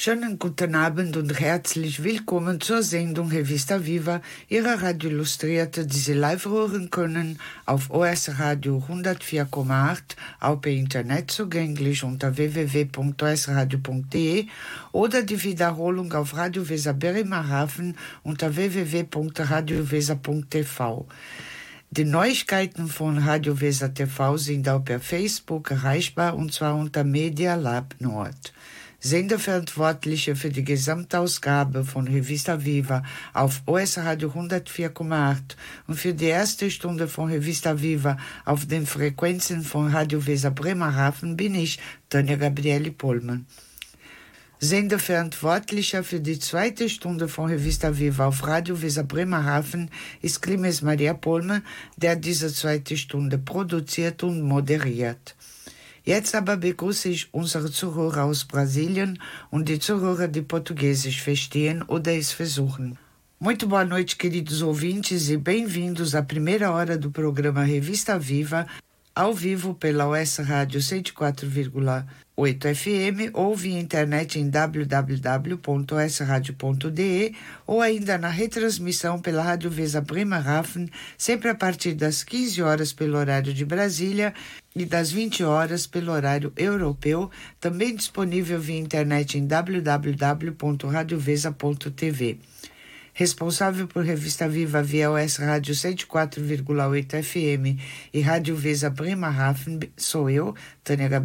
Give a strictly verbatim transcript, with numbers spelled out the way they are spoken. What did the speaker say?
Schönen guten Abend und herzlich willkommen zur Sendung Revista Viva, Ihrer Radio Illustrierte, die Sie live hören können auf O S Radio hundertvier Komma acht, auch per Internet zugänglich unter w w w punkt o s radio punkt d e oder die Wiederholung auf Radio Weser Bremerhaven unter w w w punkt radio weser punkt t v. Die Neuigkeiten von Radio Weser T V sind auch per Facebook erreichbar, und zwar unter Media Lab Nord. Sendeverantwortliche für die Gesamtausgabe von Revista Viva auf O S Radio hundertvier Komma acht und für die erste Stunde von Revista Viva auf den Frequenzen von Radio Weser Bremerhaven bin ich, Tanja Gabriele Pohlmann. Sendeverantwortlicher für die zweite Stunde von Revista Viva auf Radio Weser Bremerhaven ist Clemens Maria Pohlmann, der diese zweite Stunde produziert und moderiert. Jetzt aber begrüße ich unsere Zuhörer aus Brasilien und die Zuhörer, die Portugiesisch verstehen oder es versuchen. Muito boa noite, queridos ouvintes, e bem-vindos à primeira hora do programa Revista Viva, ao vivo pela O S Rádio cento e quatro vírgula oito F M ou via internet em w w w ponto o s radio ponto d e ou ainda na retransmissão pela Rádio Weser Bremerhaven, sempre a partir das quinze horas pelo horário de Brasília e das vinte horas pelo horário europeu, também disponível via internet em w w w ponto radio weser ponto t v. Responsável por Revista Viva via O S Rádio cento e quatro vírgula oito F M e Rádio Weser Bremerhaven sou eu, Tânia Gabriele